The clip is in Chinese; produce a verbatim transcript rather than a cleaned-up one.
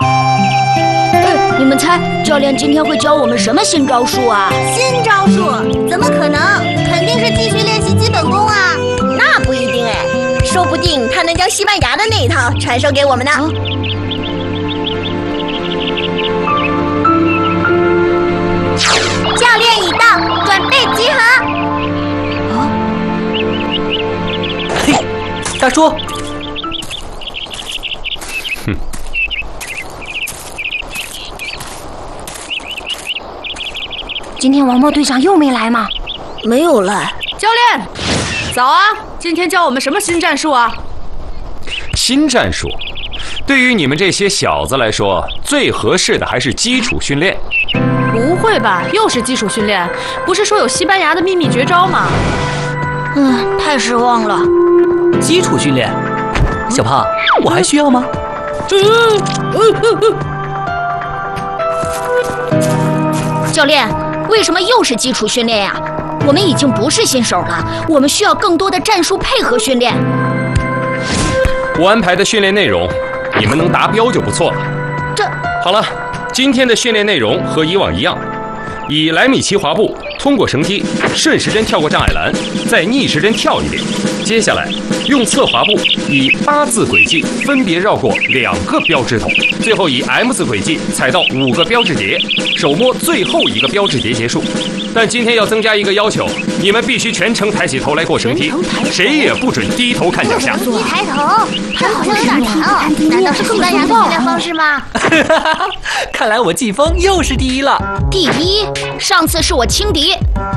哎，你们猜教练今天会教我们什么新招数啊？ 新招数？怎么可能？肯定是继续练习基本功啊！ 那不一定哎，说不定他能将西班牙的那一套传授给我们呢。啊教练已到，准备集合。 啊！嘿，大叔。 哼。 今天王默队长又没来吗？ 没有来。 教练，早啊！今天教我们什么新战术啊？ 新战术，对于你们这些小子来说，最合适的还是基础训练。 不会吧，又是基础训练？不是说有西班牙的秘密绝招吗？ 嗯，太失望了。 基础训练，小胖，我还需要吗？ 教练，为什么又是基础训练呀？我们已经不是新手了，我们需要更多的战术配合训练。 我安排的训练内容，你们能达标就不错了。 这好了。今天的训练内容和以往一样，以莱米奇滑步，通过绳梯，顺时针跳过障碍栏，再逆时针跳一遍。接下来用侧滑步，以八字轨迹分别绕过两个标志筒，最后以 M 字轨迹踩到五个标志节，手摸最后一个标志节结束。但今天要增加一个要求，你们必须全程抬起头来过绳梯，谁也不准低头看脚下。 一抬头，这好像有点难哦。难道是西班牙的训练方式吗？ 看来我季风又是第一了。 第一，上次是我轻敌，